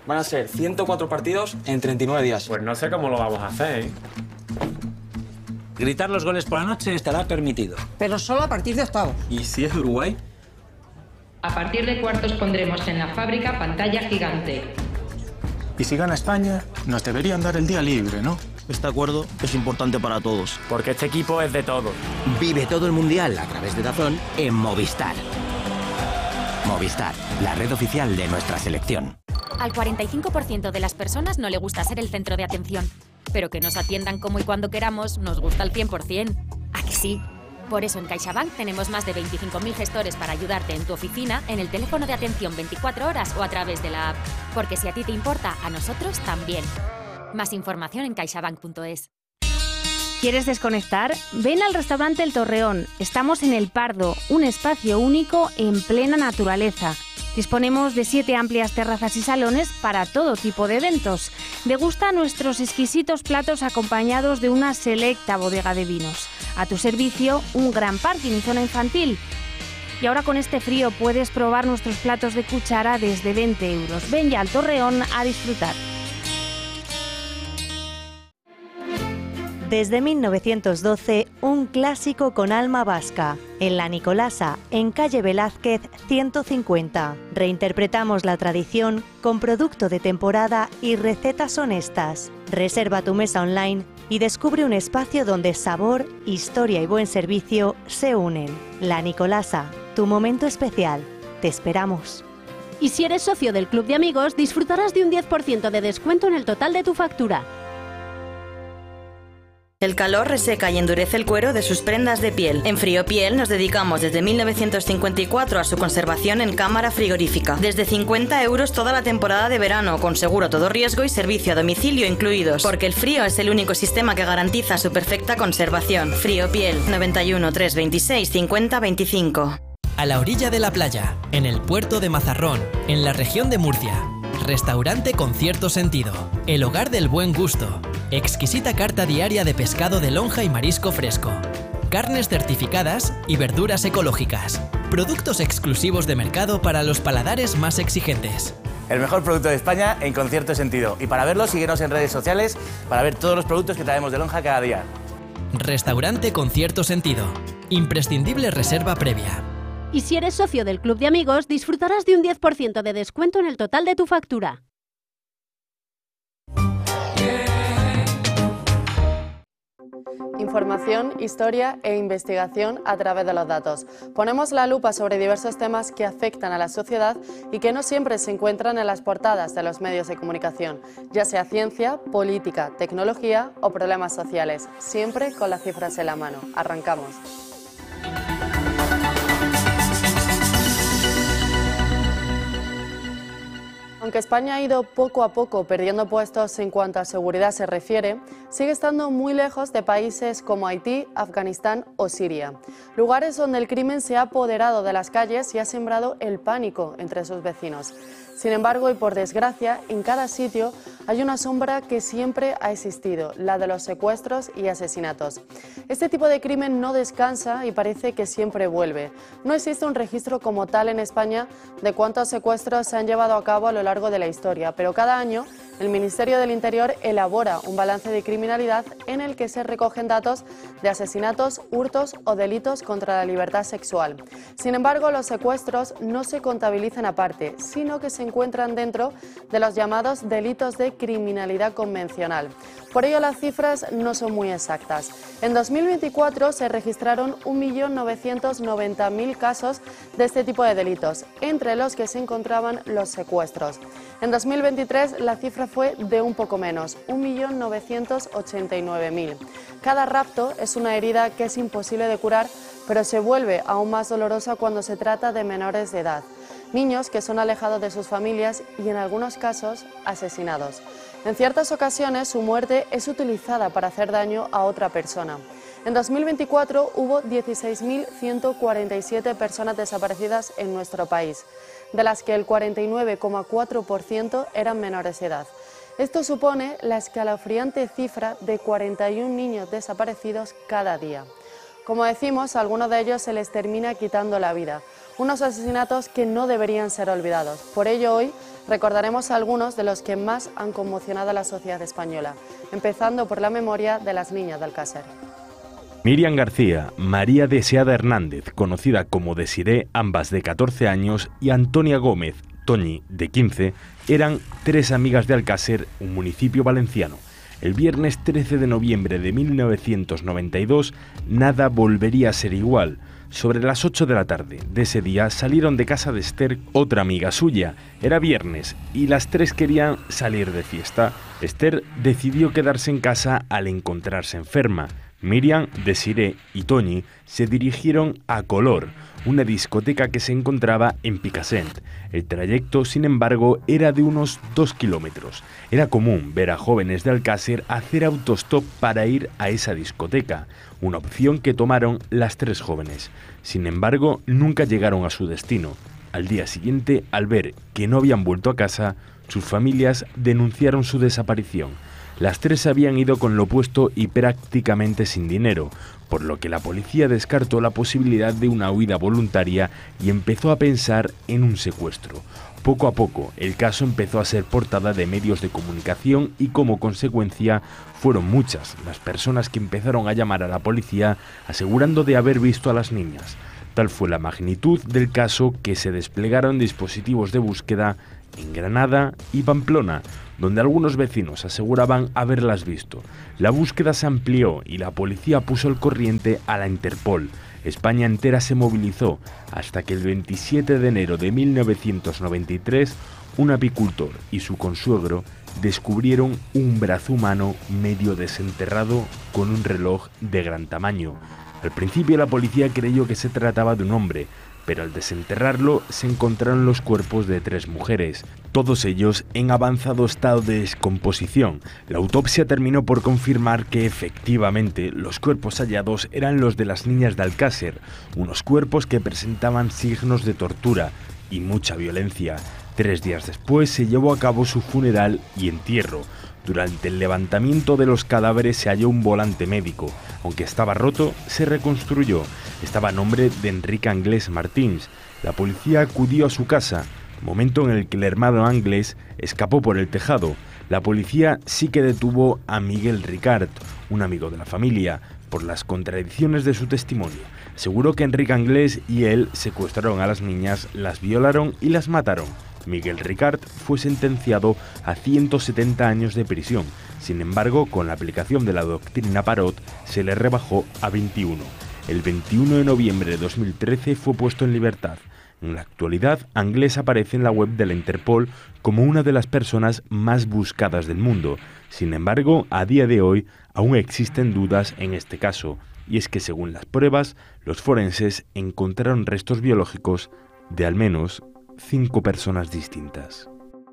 Van a ser 104 partidos en 39 días. Pues no sé cómo lo vamos a hacer, ¿eh? Gritar los goles por la noche estará permitido. Pero solo a partir de octavos. ¿Y si es de Uruguay? A partir de cuartos pondremos en la fábrica pantalla gigante. Y si gana España, nos deberían dar el día libre, ¿no? Este acuerdo es importante para todos. Porque este equipo es de todos. Vive todo el Mundial a través de DAZN en Movistar. Movistar, la red oficial de nuestra selección. Al 45% de las personas no le gusta ser el centro de atención. Pero que nos atiendan como y cuando queramos nos gusta al 100%. ¿A que sí? Por eso en CaixaBank tenemos más de 25.000 gestores para ayudarte en tu oficina, en el teléfono de atención 24 horas o a través de la app. Porque si a ti te importa, a nosotros también. Más información en caixabank.es. ¿Quieres desconectar? Ven al restaurante El Torreón. Estamos en El Pardo, un espacio único en plena naturaleza. Disponemos de 7 amplias terrazas y salones para todo tipo de eventos. Degusta nuestros exquisitos platos acompañados de una selecta bodega de vinos. A tu servicio, un gran parking y zona infantil. Y ahora con este frío puedes probar nuestros platos de cuchara desde 20 euros. Ven ya al Torreón a disfrutar. Desde 1912, un clásico con alma vasca. En La Nicolasa, en calle Velázquez 150. Reinterpretamos la tradición con producto de temporada y recetas honestas. Reserva tu mesa online y descubre un espacio donde sabor, historia y buen servicio se unen. La Nicolasa, tu momento especial. Te esperamos. Y si eres socio del Club de Amigos, disfrutarás de un 10% de descuento en el total de tu factura. El calor reseca y endurece el cuero de sus prendas de piel. En Friopiel nos dedicamos desde 1954 a su conservación en cámara frigorífica. Desde 50 euros toda la temporada de verano, con seguro todo riesgo y servicio a domicilio incluidos. Porque el frío es el único sistema que garantiza su perfecta conservación. Friopiel, 91 326 50 25. A la orilla de la playa, en el puerto de Mazarrón, en la región de Murcia. Restaurante con cierto sentido. El hogar del buen gusto. Exquisita carta diaria de pescado de lonja y marisco fresco. Carnes certificadas y verduras ecológicas. Productos exclusivos de mercado para los paladares más exigentes. El mejor producto de España en Con Cierto Sentido. Y para verlo, síguenos en redes sociales para ver todos los productos que traemos de lonja cada día. Restaurante con cierto sentido. Imprescindible reserva previa. Y si eres socio del Club de Amigos, disfrutarás de un 10% de descuento en el total de tu factura. Información, historia e investigación a través de los datos. Ponemos la lupa sobre diversos temas que afectan a la sociedad y que no siempre se encuentran en las portadas de los medios de comunicación, ya sea ciencia, política, tecnología o problemas sociales, siempre con las cifras en la mano. Arrancamos. Aunque España ha ido poco a poco perdiendo puestos en cuanto a seguridad se refiere, sigue estando muy lejos de países como Haití, Afganistán o Siria. Lugares donde el crimen se ha apoderado de las calles y ha sembrado el pánico entre sus vecinos. Sin embargo, y por desgracia, en cada sitio hay una sombra que siempre ha existido, la de los secuestros y asesinatos. Este tipo de crimen no descansa y parece que siempre vuelve. No existe un registro como tal en España de cuántos secuestros se han llevado a cabo a lo largo de la historia, pero cada año el Ministerio del Interior elabora un balance de criminalidad en el que se recogen datos de asesinatos, hurtos o delitos contra la libertad sexual. Sin embargo, los secuestros no se contabilizan aparte, sino que se encuentran dentro de los llamados delitos de criminalidad convencional. Por ello, las cifras no son muy exactas. En 2024 se registraron 1.990.000 casos de este tipo de delitos, entre los que se encontraban los secuestros. En 2023 la cifra fue de un poco menos, 1.989.000. Cada rapto es una herida que es imposible de curar, pero se vuelve aún más dolorosa cuando se trata de menores de edad. Niños que son alejados de sus familias y en algunos casos asesinados. En ciertas ocasiones su muerte es utilizada para hacer daño a otra persona. En 2024 hubo 16.147 personas desaparecidas en nuestro país, de las que el 49,4% eran menores de edad. Esto supone la escalofriante cifra de 41 niños desaparecidos cada día. Como decimos, a algunos de ellos se les termina quitando la vida. unos asesinatos que no deberían ser olvidados. Por ello hoy recordaremos a algunos de los que más han conmocionado a la sociedad española, empezando por la memoria de las niñas de Alcácer. Miriam García, María Deseada Hernández, conocida como Desiré, ambas de 14 años, y Antonia Gómez, Toñi, de 15, eran 3 amigas de Alcácer, un municipio valenciano. El viernes 13 de noviembre de 1992, nada volvería a ser igual. Sobre las 8 de la tarde de ese día salieron de casa de Esther, otra amiga suya. Era viernes y las 3 querían salir de fiesta. Esther decidió quedarse en casa al encontrarse enferma. Miriam, Desiré y Toñi se dirigieron a Color, una discoteca que se encontraba en Picassent. El trayecto, sin embargo, era de unos 2 kilómetros. Era común ver a jóvenes de Alcácer hacer autostop para ir a esa discoteca, una opción que tomaron las 3 jóvenes. Sin embargo, nunca llegaron a su destino. Al día siguiente, al ver que no habían vuelto a casa, sus familias denunciaron su desaparición. Las 3 habían ido con lo puesto y prácticamente sin dinero, por lo que la policía descartó la posibilidad de una huida voluntaria y empezó a pensar en un secuestro. Poco a poco, el caso empezó a ser portada de medios de comunicación y como consecuencia fueron muchas las personas que empezaron a llamar a la policía asegurando de haber visto a las niñas. Tal fue la magnitud del caso que se desplegaron dispositivos de búsqueda en Granada y Pamplona, donde algunos vecinos aseguraban haberlas visto. La búsqueda se amplió y la policía puso al corriente a la Interpol. España entera se movilizó hasta que el 27 de enero de 1993 un apicultor y su consuegro descubrieron un brazo humano medio desenterrado con un reloj de gran tamaño. Al principio la policía creyó que se trataba de un hombre, pero al desenterrarlo se encontraron los cuerpos de 3 mujeres, todos ellos en avanzado estado de descomposición. La autopsia terminó por confirmar que efectivamente los cuerpos hallados eran los de las niñas de Alcácer, unos cuerpos que presentaban signos de tortura y mucha violencia. 3 días después se llevó a cabo su funeral y entierro. Durante el levantamiento de los cadáveres se halló un volante médico. Aunque estaba roto, se reconstruyó. Estaba a nombre de Enrique Anglés Martins. La policía acudió a su casa, momento en el que el hermano Anglés escapó por el tejado. La policía sí que detuvo a Miguel Ricard, un amigo de la familia, por las contradicciones de su testimonio. Aseguró que Enrique Anglés y él secuestraron a las niñas, las violaron y las mataron. Miguel Ricard fue sentenciado a 170 años de prisión. Sin embargo, con la aplicación de la doctrina Parot, se le rebajó a 21. El 21 de noviembre de 2013 fue puesto en libertad. En la actualidad, Anglés aparece en la web de la Interpol como una de las personas más buscadas del mundo. Sin embargo, a día de hoy, aún existen dudas en este caso. Y es que según las pruebas, los forenses encontraron restos biológicos de al menos 5 personas distintas.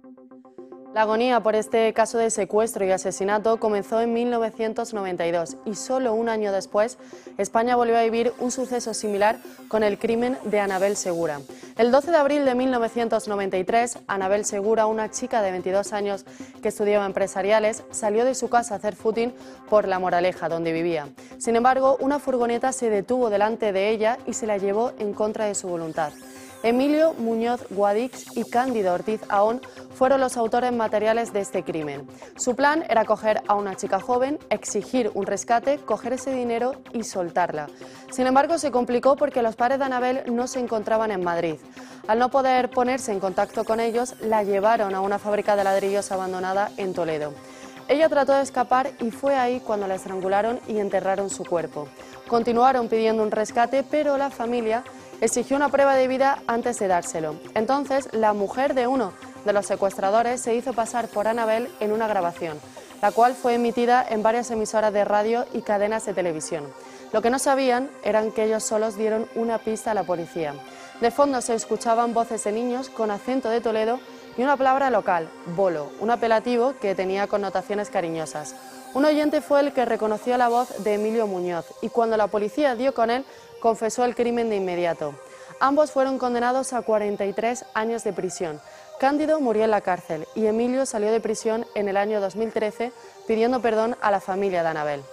La agonía por este caso de secuestro y asesinato comenzó en 1992 y solo un año después España volvió a vivir un suceso similar con el crimen de Anabel Segura. El 12 de abril de 1993, Anabel Segura, una chica de 22 años que estudiaba empresariales, salió de su casa a hacer footing por La Moraleja, donde vivía. Sin embargo, una furgoneta se detuvo delante de ella y se la llevó en contra de su voluntad. Emilio Muñoz Guadix y Cándido Ortiz Ahón fueron los autores materiales de este crimen. Su plan era coger a una chica joven, exigir un rescate, coger ese dinero y soltarla. Sin embargo, se complicó porque los padres de Anabel no se encontraban en Madrid. Al no poder ponerse en contacto con ellos, la llevaron a una fábrica de ladrillos abandonada en Toledo. Ella trató de escapar y fue ahí cuando la estrangularon y enterraron su cuerpo. Continuaron pidiendo un rescate, pero la familia exigió una prueba de vida antes de dárselo. Entonces, la mujer de uno de los secuestradores se hizo pasar por Anabel en una grabación, la cual fue emitida en varias emisoras de radio y cadenas de televisión. Lo que no sabían eran que ellos solos dieron una pista a la policía. De fondo se escuchaban voces de niños con acento de Toledo y una palabra local, bolo, un apelativo que tenía connotaciones cariñosas. Un oyente fue el que reconoció la voz de Emilio Muñoz y cuando la policía dio con él, confesó el crimen de inmediato. Ambos fueron condenados a 43 años de prisión. Cándido murió en la cárcel y Emilio salió de prisión en el año 2013 pidiendo perdón a la familia de Anabel.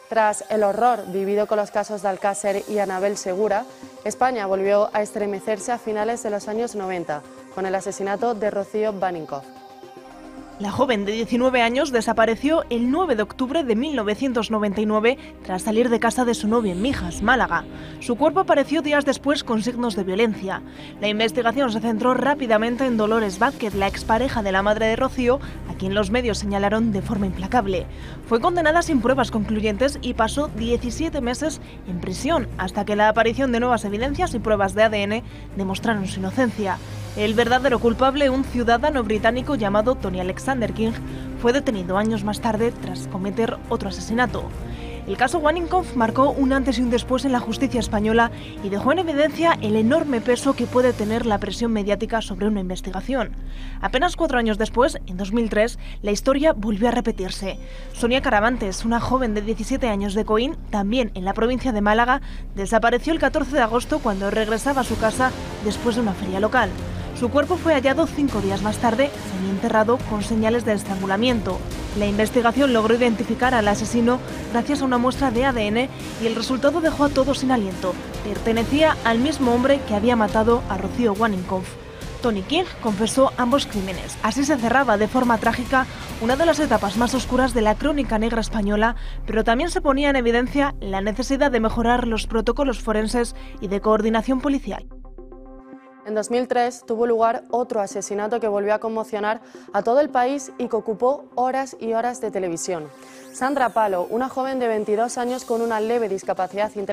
Tras el horror vivido con los casos de Alcácer y Anabel Segura, España volvió a estremecerse a finales de los años 90 con el asesinato de Rocío Baninkoff. La joven de 19 años desapareció el 9 de octubre de 1999 tras salir de casa de su novio en Mijas, Málaga. Su cuerpo apareció días después con signos de violencia. La investigación se centró rápidamente en Dolores Vázquez, la expareja de la madre de Rocío, a quien los medios señalaron de forma implacable. Fue condenada sin pruebas concluyentes y pasó 17 meses en prisión, hasta que la aparición de nuevas evidencias y pruebas de ADN demostraron su inocencia. El verdadero culpable, un ciudadano británico llamado Tony Alexander King, fue detenido años más tarde tras cometer otro asesinato. El caso Baninkoff marcó un antes y un después en la justicia española y dejó en evidencia el enorme peso que puede tener la presión mediática sobre una investigación. Apenas 4 años después, en 2003, la historia volvió a repetirse. Sonia Caravantes, una joven de 17 años de Coín, también en la provincia de Málaga, desapareció el 14 de agosto cuando regresaba a su casa después de una feria local. Su cuerpo fue hallado 5 días más tarde, semienterrado con señales de estrangulamiento. La investigación logró identificar al asesino gracias a una muestra de ADN y el resultado dejó a todos sin aliento. Pertenecía al mismo hombre que había matado a Rocío Baninkoff. Tony King confesó ambos crímenes. Así se cerraba de forma trágica una de las etapas más oscuras de la crónica negra española, pero también se ponía en evidencia la necesidad de mejorar los protocolos forenses y de coordinación policial. En 2003 tuvo lugar otro asesinato que volvió a conmocionar a todo el país y que ocupó horas y horas de televisión. Sandra Palo, una joven de 22 años con una leve discapacidad intelectual,